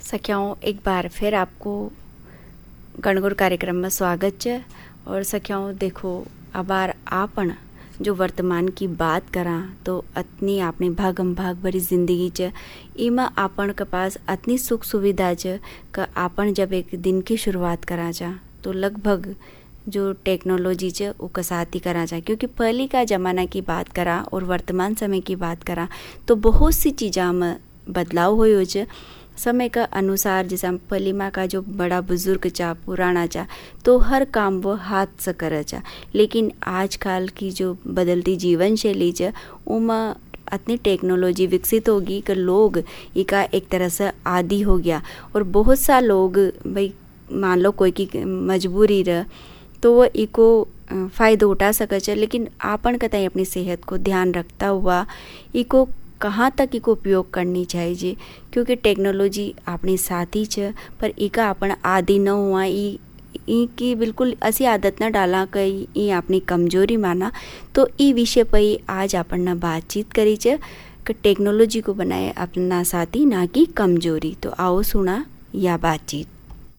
सख्याओं एक बार फिर आपको गणगुर कार्यक्रम में स्वागत है। और सख्याओं देखो अबार आपन जो वर्तमान की बात करा तो अतनी आपने भागम भाग भरी जिंदगी च इमा आपन के पास अतनी सुख सुविधा च कि आपन जब एक दिन की शुरुआत करा जा तो लगभग जो टेक्नोलॉजी च उसके साथ ही करा जा, क्योंकि पहले का ज़माना की बात करा और वर्तमान समय की बात करा तो बहुत सी चीज़ों में बदलाव हो समय का अनुसार। जैसे पहली माँ का जो बड़ा बुजुर्ग चा पुराना चा तो हर काम वो हाथ से करे चा, लेकिन आजकल की जो बदलती जीवन शैली चा उमा इतनी टेक्नोलॉजी विकसित होगी कि लोग इसका एक तरह से आदी हो गया। और बहुत सा लोग भाई मान लो कोई की मजबूरी रह तो वो इको फ़ायदा उठा सके, लेकिन आपन कतई अपनी सेहत को ध्यान रखता हुआ इको कहाँ तक इको उपयोग करनी चाहिए, क्योंकि टेक्नोलॉजी अपनी साथी छ पर इका अपन आदि न हुआ ई की बिल्कुल ऐसी आदत न डाला कि ई अपनी कमजोरी माना। तो ई विषय पर आज अपन न बातचीत करी छ कि टेक्नोलॉजी को बनाए अपना साथी ना कि कमजोरी। तो आओ सुना या बातचीत।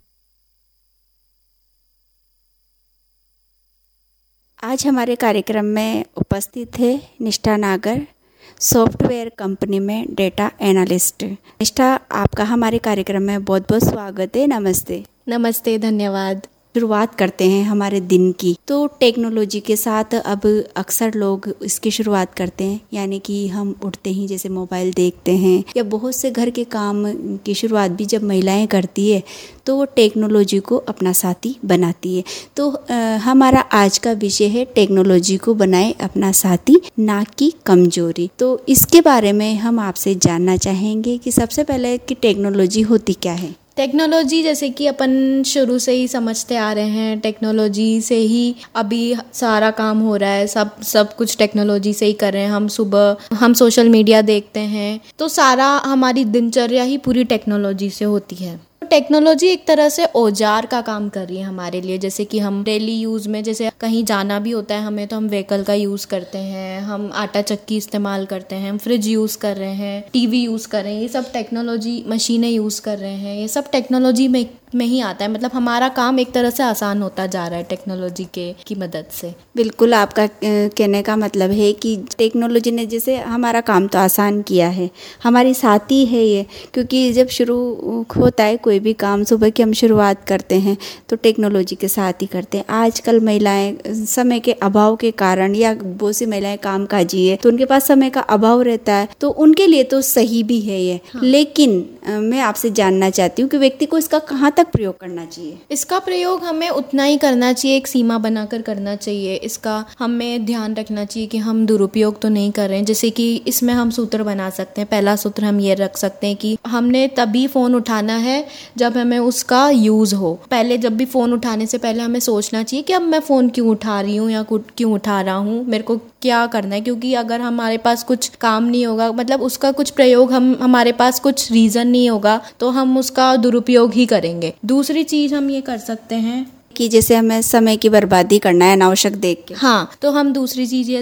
आज हमारे कार्यक्रम में उपस्थित है निष्ठा नागर, सॉफ्टवेयर कंपनी में डेटा एनालिस्ट। निष्ठा, आपका हमारे कार्यक्रम में बहुत बहुत स्वागत है। नमस्ते। नमस्ते, धन्यवाद। शुरुआत करते हैं हमारे दिन की। तो टेक्नोलॉजी के साथ अब अक्सर लोग इसकी शुरुआत करते हैं, यानी कि हम उठते ही जैसे मोबाइल देखते हैं या बहुत से घर के काम की शुरुआत भी जब महिलाएं करती है तो वो टेक्नोलॉजी को अपना साथी बनाती है। तो हमारा आज का विषय है टेक्नोलॉजी को बनाए अपना साथी ना कि कमजोरी। तो इसके बारे में हम आपसे जानना चाहेंगे कि सबसे पहले कि टेक्नोलॉजी होती क्या है। टेक्नोलॉजी जैसे कि अपन शुरू से ही समझते आ रहे हैं, टेक्नोलॉजी से ही अभी सारा काम हो रहा है। सब कुछ टेक्नोलॉजी से ही कर रहे हैं। हम सुबह हम सोशल मीडिया देखते हैं तो सारा हमारी दिनचर्या ही पूरी टेक्नोलॉजी से होती है। टेक्नोलॉजी एक तरह से औजार का काम कर रही है हमारे लिए। जैसे कि हम डेली यूज़ में जैसे कहीं जाना भी होता है हमें तो हम व्हीकल का यूज़ करते हैं, हम आटा चक्की इस्तेमाल करते हैं, हम फ्रिज यूज़ कर रहे हैं, टीवी यूज़ कर रहे हैं, ये सब टेक्नोलॉजी, मशीनें यूज़ कर रहे हैं, ये सब टेक्नोलॉजी में ही आता है। मतलब हमारा काम एक तरह से आसान होता जा रहा है टेक्नोलॉजी की मदद से। बिल्कुल, आपका कहने का मतलब है कि टेक्नोलॉजी ने जैसे हमारा काम तो आसान किया है, हमारी साथी है ये। क्योंकि जब शुरू होता है कोई भी काम, सुबह की हम शुरुआत करते हैं तो टेक्नोलॉजी के साथ ही करते हैं। आजकल महिलाएं समय के अभाव के कारण या बहुत सी महिलाएं कामकाजी है तो उनके पास समय का अभाव रहता है, तो उनके लिए तो सही भी है ये। हाँ। लेकिन मैं आपसे जानना चाहती हूँ कि व्यक्ति को इसका कहाँ तक प्रयोग करना चाहिए। इसका प्रयोग हमें उतना ही करना चाहिए, एक सीमा बनाकर करना चाहिए। इसका हमें ध्यान रखना चाहिए कि हम दुरुपयोग तो नहीं कर रहे हैं। जैसे कि इसमें हम सूत्र बना सकते हैं। पहला सूत्र हम ये रख सकते हैं कि हमने तभी फ़ोन उठाना है जब हमें उसका यूज़ हो। पहले जब भी फ़ोन उठाने से पहले हमें सोचना चाहिए कि अब मैं फ़ोन क्यों उठा रही हूँ या क्यों उठा रहा हूँ, मेरे को क्या करना है। क्योंकि अगर हमारे पास कुछ काम नहीं होगा, मतलब उसका कुछ प्रयोग हमारे पास कुछ रीज़न नहीं होगा तो हम उसका दुरुपयोग ही करेंगे। दूसरी चीज़ हम ये कर सकते हैं कि जैसे हमें समय की बर्बादी करना है अनावश्यक देख के। हाँ, तो हम दूसरी चीज़